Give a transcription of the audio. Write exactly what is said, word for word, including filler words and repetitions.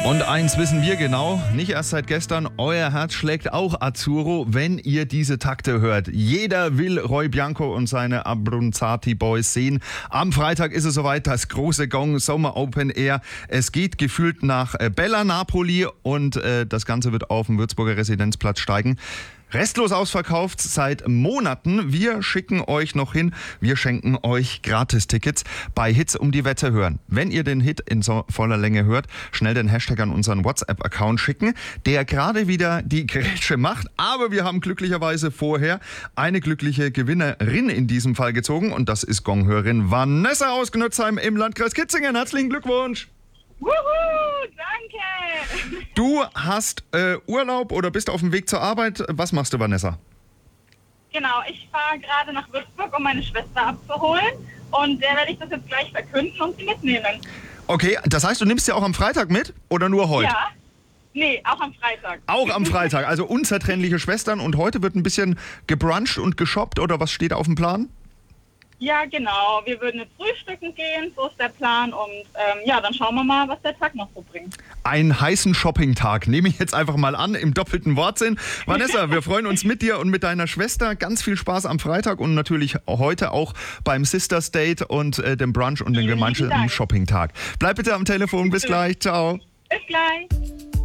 Und eins wissen wir genau, nicht erst seit gestern, euer Herz schlägt auch Azzurro, wenn ihr diese Takte hört. Jeder will Roy Bianco und seine Abruzzati Boys sehen. Am Freitag ist es soweit, das große Gong Sommer Open Air. Es geht gefühlt nach Bella Napoli und äh, das Ganze wird auf dem Würzburger Residenzplatz steigen. Restlos ausverkauft seit Monaten. Wir schicken euch noch hin. Wir schenken euch Gratis-Tickets bei Hits um die Wette hören. Wenn ihr den Hit in so voller Länge hört, schnell den Hashtag an unseren WhatsApp-Account schicken, der gerade wieder die Grätsche macht. Aber wir haben glücklicherweise vorher eine glückliche Gewinnerin in diesem Fall gezogen. Und das ist Gonghörerin Vanessa aus Gnötzheim im Landkreis Kitzingen. Herzlichen Glückwunsch! Wuhu, danke! Du hast äh, Urlaub oder bist auf dem Weg zur Arbeit. Was machst du, Vanessa? Genau, ich fahre gerade nach Würzburg, um meine Schwester abzuholen. Und der werde ich das jetzt gleich verkünden und sie mitnehmen. Okay, das heißt, du nimmst sie auch am Freitag mit oder nur heute? Ja, nee, auch am Freitag. Auch am Freitag, also unzertrennliche Schwestern. Und heute wird ein bisschen gebruncht und geshoppt oder was steht auf dem Plan? Ja, genau. Wir würden jetzt frühstücken gehen, so ist der Plan. Und ähm, ja, dann schauen wir mal, was der Tag noch so bringt. Einen heißen Shopping-Tag, nehme ich jetzt einfach mal an, im doppelten Wortsinn. Vanessa, wir freuen uns mit dir und mit deiner Schwester. Ganz viel Spaß am Freitag und natürlich heute auch beim Sisters Date und äh, dem Brunch und dem gemeinsamen Shopping-Tag. Bleib bitte am Telefon, bis gleich, ciao. Bis gleich.